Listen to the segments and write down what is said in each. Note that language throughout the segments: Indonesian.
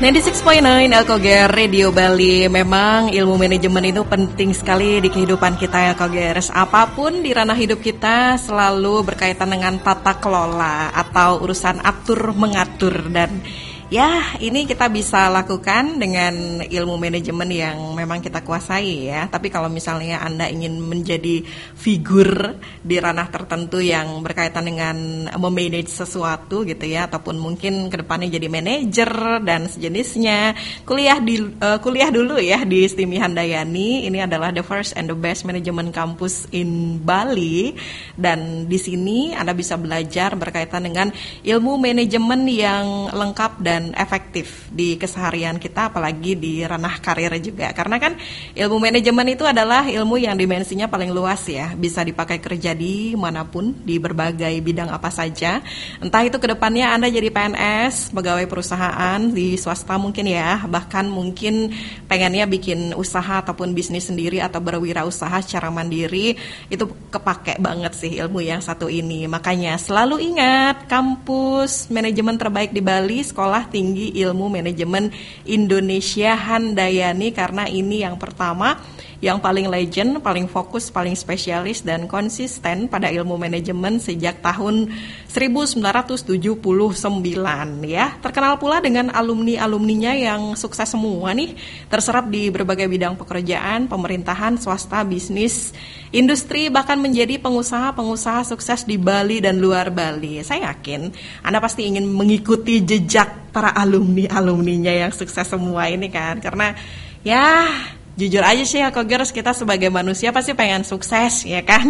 96.9 Elkoger Radio Bali. Memang ilmu manajemen itu penting sekali di kehidupan kita, Elkogers. Apapun di ranah hidup kita selalu berkaitan dengan tata kelola atau urusan atur mengatur, dan ya, ini kita bisa lakukan dengan ilmu manajemen yang memang kita kuasai ya. Tapi kalau misalnya Anda ingin menjadi figur di ranah tertentu yang berkaitan dengan memanage sesuatu gitu ya, ataupun mungkin kedepannya jadi manajer dan sejenisnya, kuliah dulu ya di Stimi Handayani. Ini adalah the first and the best management campus in Bali, dan di sini Anda bisa belajar berkaitan dengan ilmu manajemen yang lengkap dan efektif di keseharian kita, apalagi di ranah karir juga. Karena kan ilmu manajemen itu adalah ilmu yang dimensinya paling luas ya, bisa dipakai kerja di manapun, di berbagai bidang apa saja. Entah itu kedepannya Anda jadi PNS, pegawai perusahaan di swasta mungkin ya, bahkan mungkin pengennya bikin usaha ataupun bisnis sendiri atau berwirausaha secara mandiri, itu kepake banget sih ilmu yang satu ini. Makanya selalu ingat, kampus manajemen terbaik di Bali, Sekolah Tinggi Ilmu Manajemen Indonesia Handayani, karena ini yang pertama, yang paling legend, paling fokus, paling spesialis dan konsisten pada ilmu manajemen sejak tahun 1979 ya. Terkenal pula dengan alumni-alumninya yang sukses semua nih, terserap di berbagai bidang pekerjaan, pemerintahan, swasta, bisnis, industri, bahkan menjadi pengusaha-pengusaha sukses di Bali dan luar Bali. Saya yakin Anda pasti ingin mengikuti jejak para alumni-alumninya yang sukses semua ini kan, karena ya jujur aja sih ya, Kogers, kita sebagai manusia pasti pengen sukses ya kan.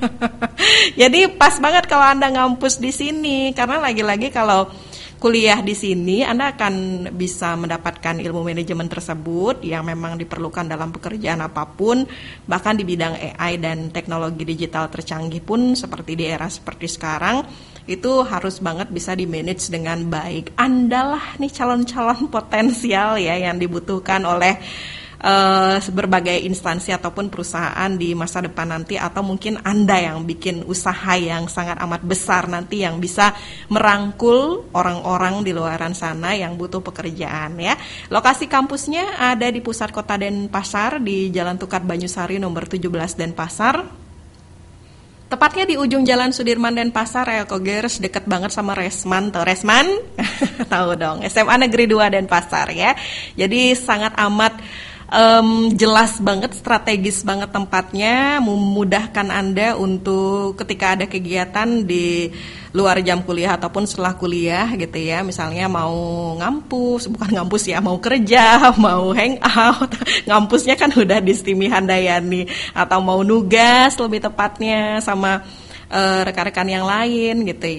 Jadi pas banget kalau Anda ngampus di sini, karena lagi-lagi kalau kuliah di sini Anda akan bisa mendapatkan ilmu manajemen tersebut yang memang diperlukan dalam pekerjaan apapun, bahkan di bidang AI dan teknologi digital tercanggih pun seperti di era seperti sekarang, itu harus banget bisa di-manage dengan baik. Andalah nih calon-calon potensial ya yang dibutuhkan oleh berbagai instansi ataupun perusahaan di masa depan nanti, atau mungkin Anda yang bikin usaha yang sangat amat besar nanti yang bisa merangkul orang-orang di luaran sana yang butuh pekerjaan ya. Lokasi kampusnya ada di pusat kota Denpasar di Jalan Tukar Banyusari nomor 17 Denpasar. Tepatnya di ujung Jalan Sudirman Denpasar, Elkogers, deket banget sama Resman. Tahu Resman? Tahu dong, SMA Negeri 2 Denpasar ya. Jadi sangat amat jelas banget, strategis banget tempatnya, memudahkan Anda untuk ketika ada kegiatan di luar jam kuliah ataupun setelah kuliah gitu ya. Misalnya mau bukan ngampus ya, mau kerja, mau hangout, ngampusnya kan udah di Stimi Handayani, atau mau nugas lebih tepatnya sama rekan-rekan yang lain gitu